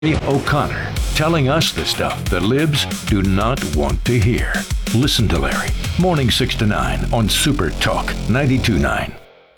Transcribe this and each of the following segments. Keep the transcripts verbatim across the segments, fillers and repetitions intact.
O'Connor, telling us the stuff the libs do not want to hear. Listen to Larry, morning six to nine on Super Talk ninety-two point nine.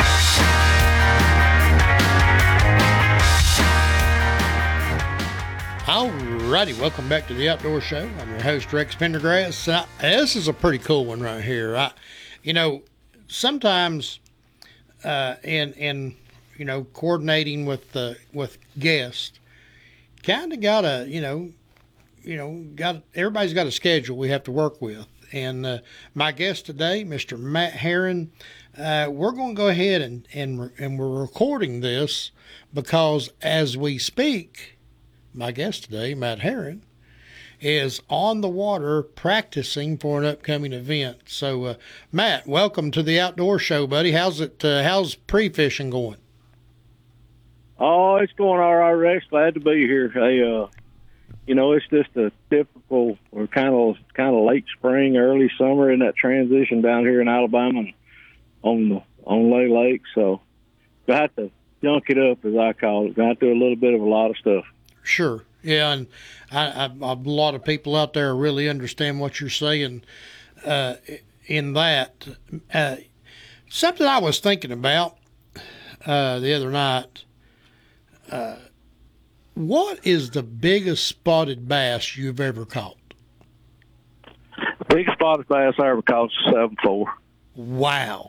Alrighty, welcome back to the Outdoor Show. I'm your host, Rex Pendergrass. Uh, this is a pretty cool one right here. I, you know, sometimes uh, in in you know coordinating with uh, with guests, kind of gotta you know you know got everybody's got a schedule we have to work with. And uh, my guest today, Mister Matt Herron, uh, we're going to go ahead and and and we're recording this because as we speak, my guest today, Matt Herron, is on the water practicing for an upcoming event. So, uh, Matt, welcome to the Outdoor Show, buddy. How's it? Uh, how's pre-fishing going? Oh, it's going all right, Rex. Glad to be here. Hey, uh, you know, it's just a typical, or kind of, kind of late spring, early summer in that transition down here in Alabama and on the on Lay Lake. So, got to dunk it up, as I call it. Got to do a little bit of a lot of stuff. Sure. Yeah, and I, I, a lot of people out there really understand what you're saying uh, in that. Uh, something I was thinking about uh, the other night, uh, what is the biggest spotted bass you've ever caught? The biggest spotted bass I ever caught was a seven four. Wow.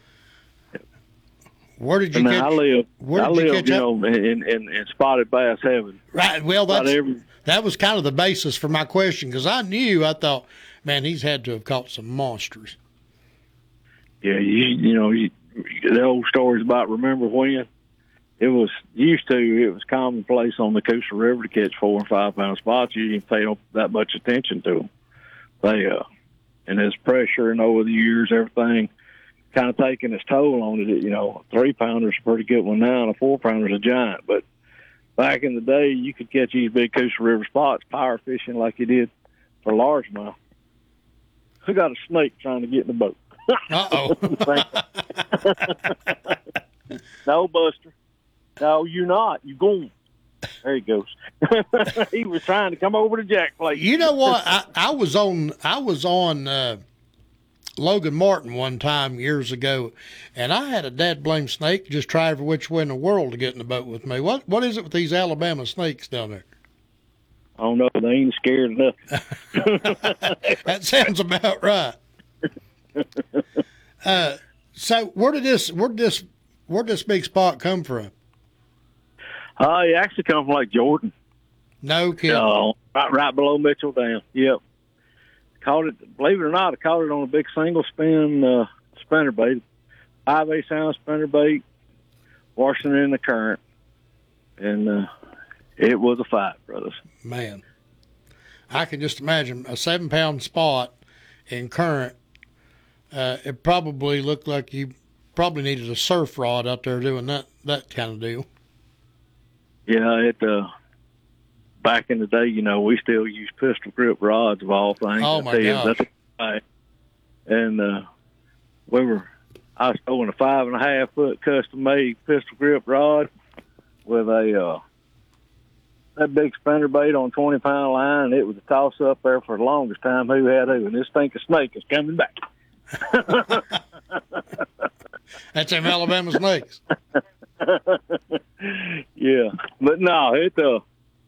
Where did you and catch? I live, where did I you live, catch you up? know, in, in, in spotted bass heaven. Right. Well, that's, every, that was kind of the basis for my question because I knew, I thought, man, he's had to have caught some monsters. Yeah, you, you know, you, the old stories about remember when it was used to, it was commonplace on the Coosa River to catch four and five pound spots. You didn't pay that much attention to them. They, uh, and there's pressure and over the years, everything kind of taking its toll on it. You know, a three pounder's a pretty good one now, and a four pounder's a giant. But back in the day, you could catch these big Coosa River spots power fishing like you did for largemouth. I got a snake trying to get in the boat. Uh-oh. No, Buster. No, you're not. You're going. There he goes. He was trying to come over to Jack Plate. You know what? I, I was on, I was on, uh, Logan Martin one time years ago, and I had a dad blame snake just try every which way in the world to get in the boat with me. What what is it with these Alabama snakes down there? I don't know. They ain't scared of nothing. That sounds about right. Uh, so where did this where did this where did this big spot come from? Uh, he actually come from Lake Jordan. No kidding. Uh, right, right below Mitchell Dam. Yep. Caught it, believe it or not, I caught it on a big single spin uh, spinnerbait, five eighths ounce spinnerbait, washing it in the current, and uh, it was a fight, brothers. Man, I can just imagine a seven pound spot in current. Uh, it probably looked like you probably needed a surf rod out there doing that that kind of deal. Yeah, it. Uh, back in the day, you know, we still use pistol grip rods of all things. Oh my gosh! That's right. And uh, we were, I was throwing a five and a half foot custom made pistol grip rod with a uh, that big spinnerbait on twenty pound line, and it was a toss up there for the longest time. Who had who? And this thing of snake is coming back. That's them Alabama snakes. Yeah, but no, it uh,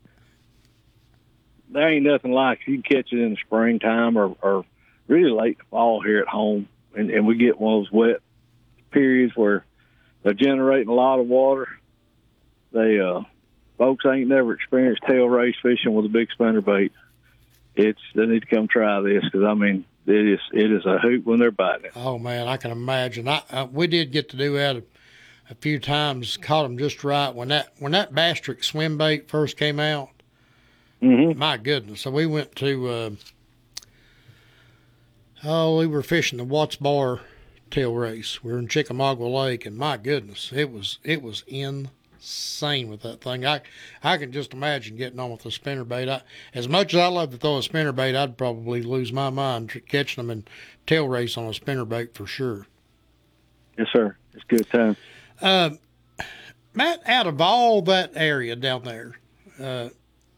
there ain't nothing like it. You can catch it in the springtime or, or really late fall here at home, and, and we get one of those wet periods where they're generating a lot of water. They uh, folks ain't never experienced tail race fishing with a big spinnerbait. It's they need to come try this because I mean it is it is a hoot when they're biting. Oh man, I can imagine. I, I we did get to do that a, a few times. Caught them just right when that when that Bastric swim bait first came out. Mm-hmm. My goodness! So we went to uh, oh we were fishing the Watts Bar tail race. We were in Chickamauga Lake, and my goodness, it was it was insane with that thing. I I can just imagine getting on with a spinnerbait. I, as much as I love to throw a spinnerbait, I'd probably lose my mind catching them in tail race on a spinnerbait for sure. Yes, sir. It's a good time. Uh, Matt, out of all that area down there, uh,